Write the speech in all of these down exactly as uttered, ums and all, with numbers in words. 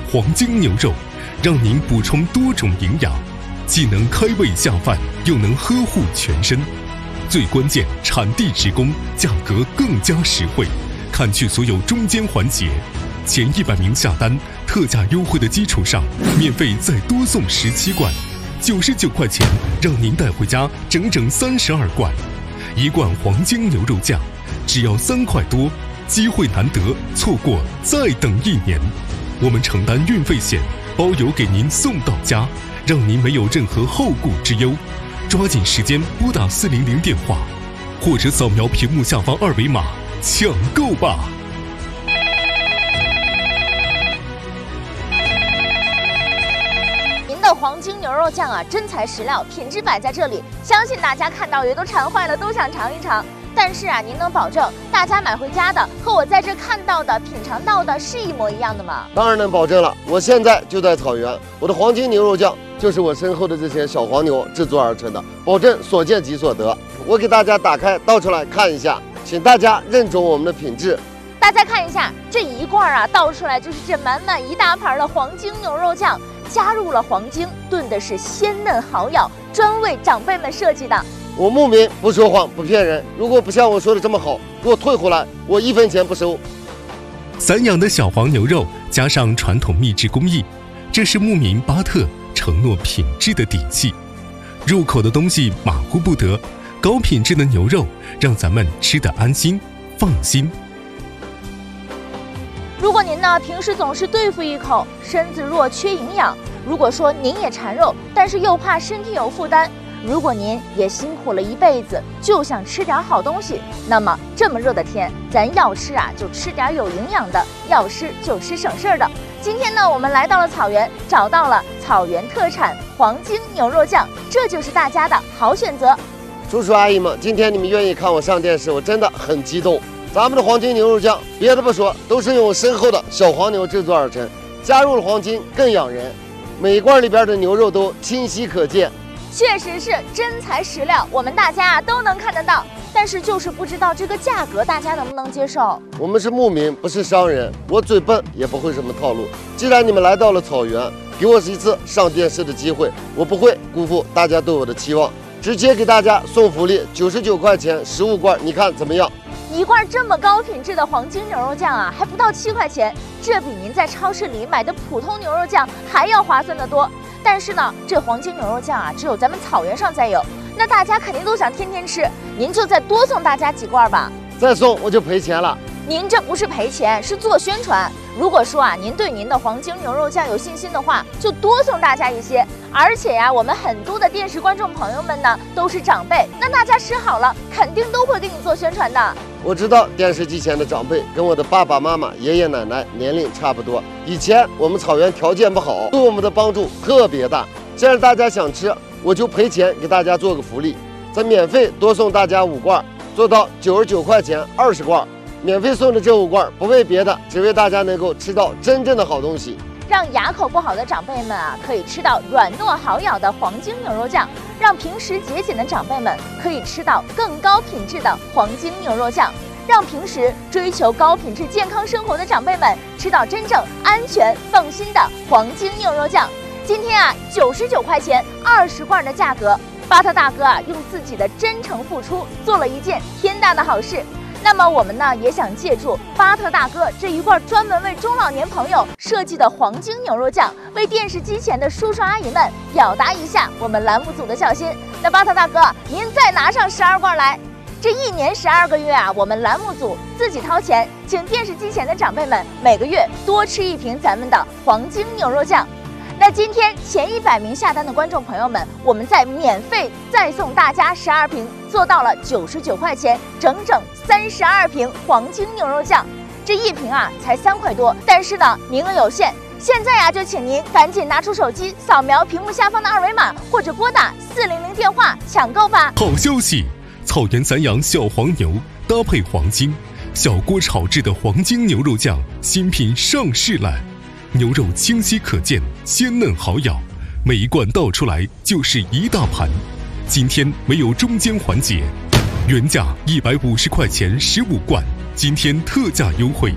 黄金牛肉，让您补充多种营养，既能开胃下饭，又能呵护全身。最关键，产地直供，价格更加实惠，砍去所有中间环节。前一百名下单，特价优惠的基础上，免费再多送十七罐，九十九块钱，让您带回家整整三十二罐。一罐黄金牛肉酱，只要三块多，机会难得，错过再等一年。我们承担运费险，包邮给您送到家，让您没有任何后顾之忧。抓紧时间拨打四零零电话，或者扫描屏幕下方二维码抢购吧。 黄金牛肉酱啊，真材实料，品质摆在这里，相信大家看到也都馋坏了，都想尝一尝。但是啊，您能保证大家买回家的和我在这看到的、品尝到的是一模一样的吗？ 当然能保证了。我现在就在草原，我的黄金牛肉酱就是我身后的这些小黄牛制作而成的，保证所见即所得。我给大家打开倒出来看一下，请大家认准我们的品质。 大家看一下，这一罐啊倒出来就是这满满一大盘的黄金牛肉酱。加入了黄金，炖的是鲜嫩好咬，专为长辈们设计的。 我牧民不说谎不骗人，如果不像我说的这么好，给我退回来，我一分钱不收。 散养的小黄牛肉加上传统秘制工艺，这是牧民巴特承诺品质的底气。入口的东西马虎不得，高品质的牛肉让咱们吃得安心放心。 如果您呢平时总是对付一口，身子弱缺营养；如果说您也馋肉，但是又怕身体有负担；如果您也辛苦了一辈子，就想吃点好东西，那么这么热的天，咱要吃啊就吃点有营养的，要吃就吃省事儿的。今天呢，我们来到了草原，找到了草原特产黄金牛肉酱，这就是大家的好选择。 叔叔阿姨们，今天你们愿意看我上电视，我真的很激动。咱们的黄金牛肉酱，别的不说，都是用我身后的小黄牛制作而成，加入了黄金更养人。每一罐里边的牛肉都清晰可见， 确实是真材实料，我们大家啊都能看得到。但是就是不知道这个价格大家能不能接受？ 我们是牧民，不是商人，我嘴笨也不会什么套路。既然你们来到了草原，给我一次上电视的机会，我不会辜负大家对我的期望，直接给大家送福利，九十九块钱十五罐，你看怎么样？ 一罐这么高品质的黄金牛肉酱啊，还不到七块钱，这比您在超市里买的普通牛肉酱还要划算得多。但是呢，这黄金牛肉酱啊，只有咱们草原上才有，那大家肯定都想天天吃，您就再多送大家几罐吧。 再送我就赔钱了。 您这不是赔钱，是做宣传。如果说啊，您对您的黄金牛肉酱有信心的话，就多送大家一些。而且呀、啊，我们很多的电视观众朋友们呢，都是长辈，那大家吃好了，肯定都会给你做宣传的。 我知道电视机前的长辈跟我的爸爸妈妈、爷爷奶奶年龄差不多。以前我们草原条件不好，对我们的帮助特别大。既然大家想吃，我就赔钱给大家做个福利，再免费多送大家五罐，做到九十九块钱二十罐。免费送的这五罐不为别的，只为大家能够吃到真正的好东西， 让牙口不好的长辈们啊可以吃到软糯好咬的黄金牛肉酱，让平时节俭的长辈们可以吃到更高品质的黄金牛肉酱，让平时追求高品质健康生活的长辈们吃到真正安全放心的黄金牛肉酱。今天啊，九十九块钱二十罐的价格，巴特大哥啊用自己的真诚付出做了一件天大的好事。那么我们呢也想借助巴特大哥这一罐专门为中老年朋友设计的黄金牛肉酱，为电视机前的叔叔阿姨们表达一下我们栏目组的孝心。那巴特大哥，您再拿上十二罐来。这一年十二个月啊，我们栏目组自己掏钱，请电视机前的长辈们每个月多吃一瓶咱们的黄金牛肉酱。那今天前一百名下单的观众朋友们，我们再免费再送大家十二瓶，做到了九十九块钱，整整三十二瓶黄金牛肉酱。这一瓶啊才三块多，但是呢名额有限，现在啊就请您赶紧拿出手机，扫描屏幕下方的二维码，或者拨打四零零电话抢购吧。 好消息，草原散养小黄牛搭配黄金，小锅炒制的黄金牛肉酱新品上市了。牛肉清晰可见，鲜嫩好咬，每一罐倒出来就是一大盘。今天没有中间环节，原价一百五十块钱十五罐，今天特价优惠，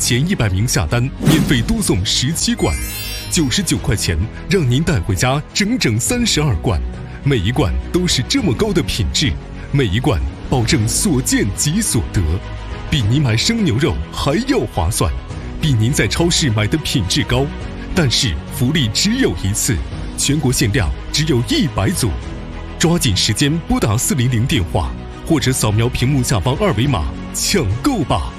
前一百名下单免费多送十七罐，九十九块钱让您带回家整整三十二罐，每一罐都是这么高的品质，每一罐保证所见即所得，比您买生牛肉还要划算，比您在超市买的品质高。但是福利只有一次，全国限量只有一百组，抓紧时间拨打四零零电话，或者扫描屏幕下方二维码抢购吧。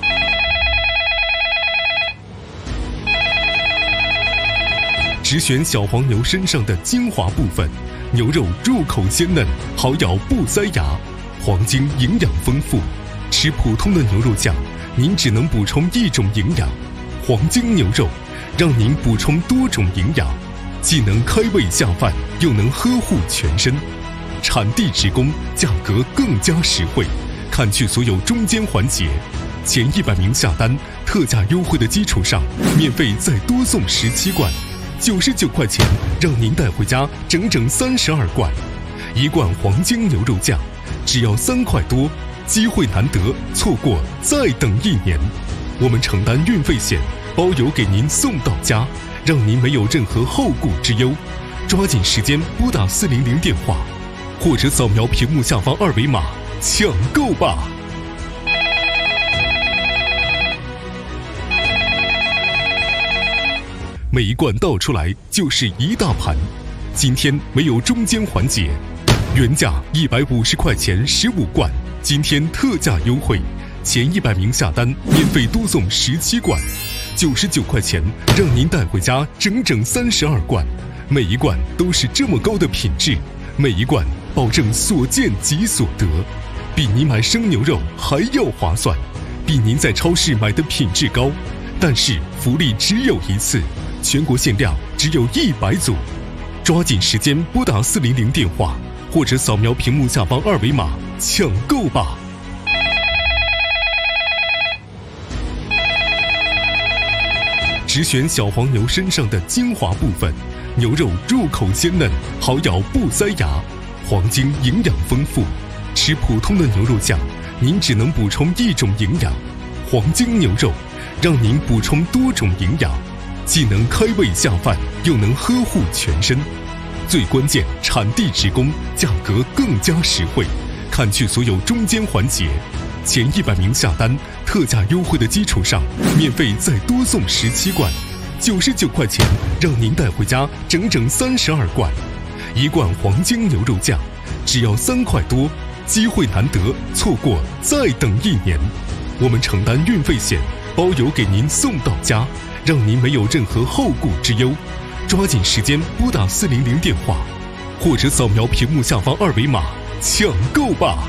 只选小黄牛身上的精华部分，牛肉入口鲜嫩，好咬不塞牙，黄精营养丰富。吃普通的牛肉酱，您只能补充一种营养，黄精牛肉让您补充多种营养，既能开胃下饭，又能呵护全身。产地直供，价格更加实惠，砍去所有中间环节。前一百名下单，特价优惠的基础上，免费再多送十七罐，九十九块钱让您带回家整整三十二罐。一罐黄精牛肉酱只要三块多，机会难得，错过再等一年。我们承担运费险，包邮给您送到家，让您没有任何后顾之忧。抓紧时间拨打四零零电话，或者扫描屏幕下方二维码抢购吧。每一罐倒出来就是一大盘，今天没有中间环节，原价一百五十块钱十五罐，今天特价优惠，前一百名下单免费多送十七罐，九十九块钱让您带回家整整三十二罐，每一罐都是这么高的品质，每一罐保证所见即所得，比您买生牛肉还要划算，比您在超市买的品质高。但是福利只有一次，全国限量只有一百组，抓紧时间拨打四零零电话，或者扫描屏幕下方二维码抢购吧。只选小黄牛身上的精华部分，牛肉入口鲜嫩，好咬不塞牙，黄精营养丰富。吃普通的牛肉酱，您只能补充一种营养，黄精牛肉让您补充多种营养，既能开胃下饭，又能呵护全身。最关键，产地直供，价格更加实惠，砍去所有中间环节。前一百名下单，特价优惠的基础上，免费再多送十七罐，九十九块钱让您带回家整整三十二罐。一罐黄精牛肉酱只要三块多，机会难得，错过再等一年。我们承担运费险，包邮给您送到家，让您没有任何后顾之忧。抓紧时间拨打四零零电话，或者扫描屏幕下方二维码抢购吧。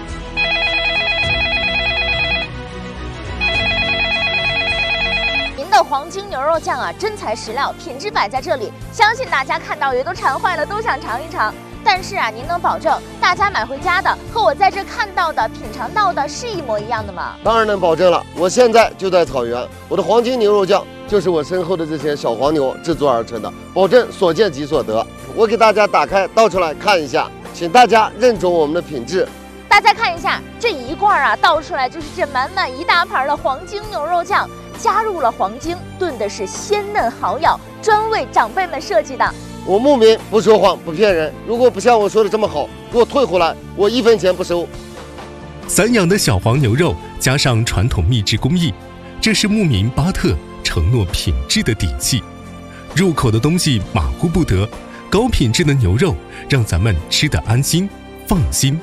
您的黄精牛肉酱啊，真材实料，品质摆在这里，相信大家看到也都馋坏了，都想尝一尝。但是啊，您能保证大家买回家的和我在这看到的、品尝到的是一模一样的吗？ 当然能保证了，我现在就在草原，我的黄精牛肉酱就是我身后的这些小黄牛制作而成的，保证所见即所得。我给大家打开倒出来看一下，请大家认准我们的品质。 大家看一下，这一罐啊倒出来就是这满满一大盘的黄精牛肉酱，加入了黄精，炖的是鲜嫩好咬，专为长辈们设计的。 我牧民不说谎不骗人，如果不像我说的这么好，给我退回来，我一分钱不收。 散养的小黄牛肉加上传统秘制工艺，这是牧民巴特承诺品质的底气。入口的东西马虎不得，高品质的牛肉让咱们吃得安心放心。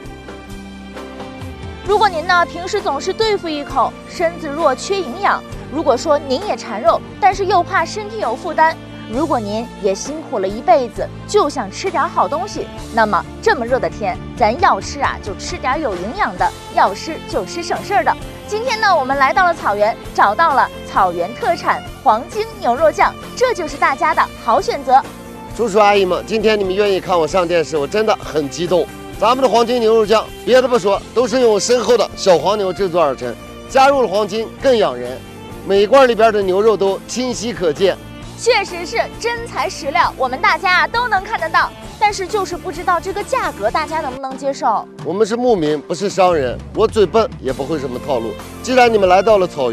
如果您呢平时总是对付一口，身子弱缺营养；如果说您也馋肉，但是又怕身体有负担；如果您也辛苦了一辈子，就想吃点好东西，那么这么热的天，咱要吃啊就吃点有营养的，要吃就吃省事儿的。今天呢，我们来到了草原，找到了草原特产黄精牛肉酱，这就是大家的好选择。 叔叔阿姨们，今天你们愿意看我上电视，我真的很激动。咱们的黄精牛肉酱，别的不说，都是用身后的小黄牛制作而成，加入了黄精更养人，每一罐里边的牛肉都清晰可见。 确实是真材实料，我们大家啊都能看得到，但是就是不知道这个价格大家能不能接受。 我们是牧民，不是商人，我嘴笨也不会什么套路。既然你们来到了草原，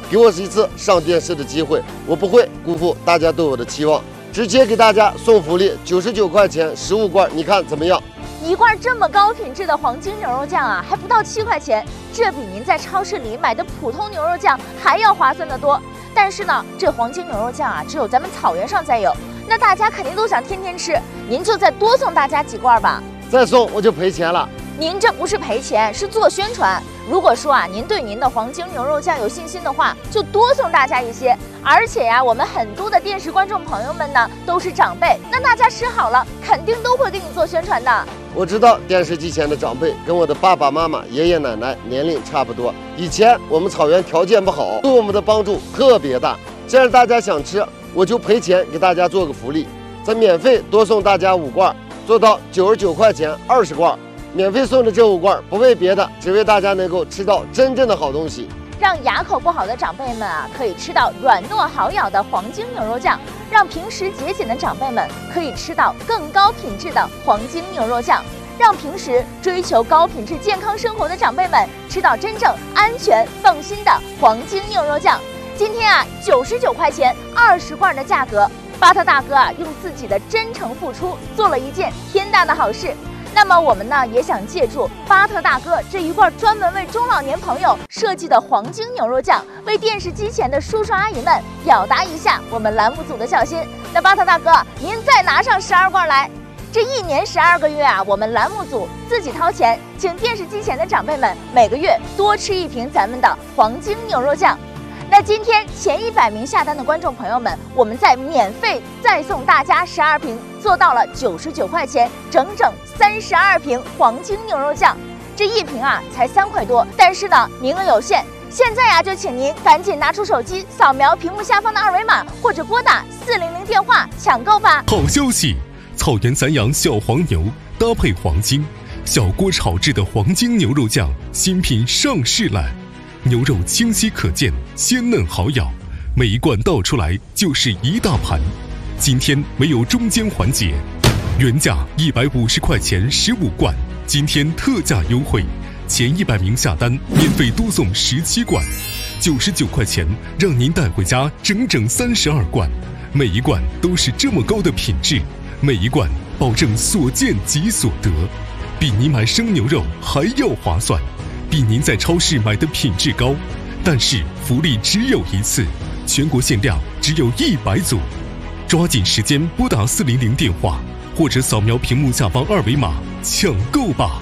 给我一次上电视的机会，我不会辜负大家对我的期望，直接给大家送福利，九十九块钱十五罐，你看怎么样？ 一罐这么高品质的黄金牛肉酱啊，还不到七块钱，这比您在超市里买的普通牛肉酱还要划算得多。但是呢，这黄金牛肉酱啊，只有咱们草原上才有，那大家肯定都想天天吃，您就再多送大家几罐吧。 再送我就赔钱了。 您这不是赔钱，是做宣传。如果说啊，您对您的黄金牛肉酱有信心的话，就多送大家一些。而且呀、啊，我们很多的电视观众朋友们呢，都是长辈，那大家吃好了，肯定都会给你做宣传的。 我知道电视机前的长辈跟我的爸爸妈妈、爷爷奶奶年龄差不多。以前我们草原条件不好，对我们的帮助特别大。既然大家想吃，我就赔钱给大家做个福利，再免费多送大家五罐，做到九十九块钱二十罐。免费送的这五罐不为别的，只为大家能够吃到真正的好东西， 让牙口不好的长辈们啊，可以吃到软糯好咬的黄金牛肉酱；让平时节俭的长辈们可以吃到更高品质的黄金牛肉酱；让平时追求高品质健康生活的长辈们吃到真正安全放心的黄金牛肉酱。今天啊，九十九块钱二十罐的价格，巴特大哥啊用自己的真诚付出做了一件天大的好事。那么我们呢也想借助巴特大哥这一罐专门为中老年朋友设计的黄金牛肉酱，为电视机前的叔叔阿姨们表达一下我们栏目组的孝心。那巴特大哥，您再拿上十二罐来。这一年十二个月啊，我们栏目组自己掏钱，请电视机前的长辈们每个月多吃一瓶咱们的黄金牛肉酱。那今天前一百名下单的观众朋友们，我们再免费再送大家十二瓶，做到了九十九块钱，整整三十二瓶黄金牛肉酱。这一瓶啊才三块多，但是呢名额有限，现在啊就请您赶紧拿出手机，扫描屏幕下方的二维码，或者拨打四零零电话抢购吧。 好消息，草原散养小黄牛搭配黄金，小锅炒制的黄金牛肉酱新品上市了。牛肉清晰可见，鲜嫩好咬，每一罐倒出来就是一大盘。今天没有中间环节，原价一百五十块钱十五罐，今天特价优惠，前一百名下单免费多送十七罐，九十九块钱让您带回家整整三十二罐，每一罐都是这么高的品质，每一罐保证所见即所得，比你买生牛肉还要划算。比您在超市买的品质高，但是福利只有一次，全国限量只有一百组，抓紧时间拨打四零零电话，或者扫描屏幕下方二维码抢购吧。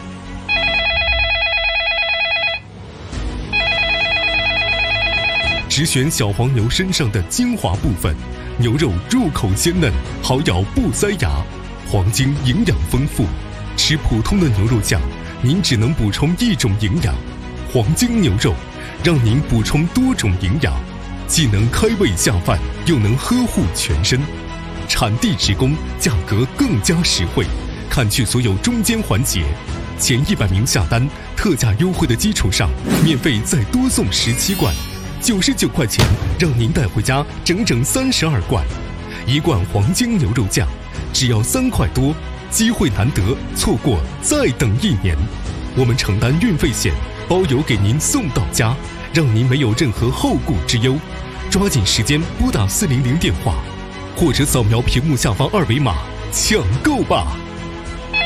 只选小黄牛身上的精华部分，牛肉入口鲜嫩，好咬不塞牙，黄金营养丰富，吃普通的牛肉酱您只能补充一种营养，黄金牛肉让您补充多种营养，既能开胃下饭，又能呵护全身。产地直供，价格更加实惠，砍去所有中间环节。前一百名下单，特价优惠的基础上，免费再多送十七罐，九十九块钱让您带回家整整三十二罐。一罐黄金牛肉酱只要三块多。机会难得，错过再等一年。我们承担运费险，包邮给您送到家，让您没有任何后顾之忧。抓紧时间拨打四零零电话，或者扫描屏幕下方二维码抢购吧。